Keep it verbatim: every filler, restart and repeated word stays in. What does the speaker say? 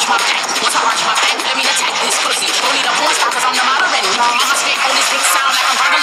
my back. Once I arch my back, let me attack this.